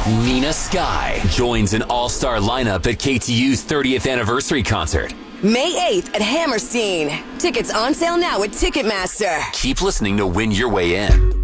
Nina Sky joins an all-star lineup at KTU's 30th anniversary concert. May 8th at Hammerstein. Tickets on sale now at Ticketmaster. Keep listening to win your way in.